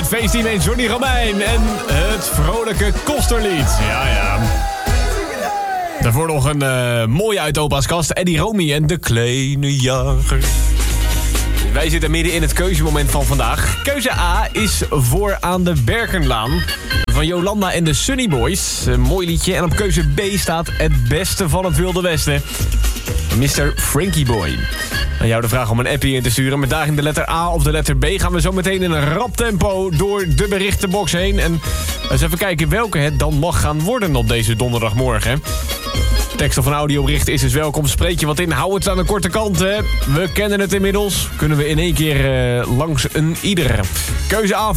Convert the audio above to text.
het feestteam en Johnny Romein en het vrolijke Kosterlied. Ja. Daarvoor nog een mooie uit opa's kast. Eddie Romy en de kleine jager. Wij zitten midden in het keuzemoment van vandaag. Keuze A is Voor aan de Berkenlaan van Jolanda en de Sunny Boys. Een mooi liedje. En op keuze B staat Het beste van het Wilde Westen. Mr. Frankie Boy. Aan jou de vraag om een appie in te sturen. Met daarin de letter A of de letter B gaan we zo meteen in een rap tempo door de berichtenbox heen. En eens even kijken welke het dan mag gaan worden op deze donderdagmorgen. Tekst of een audiobericht is dus welkom. Spreek je wat in, hou het aan de korte kant. Hè. We kennen het inmiddels. Kunnen we in één keer langs een ieder. Keuze A voor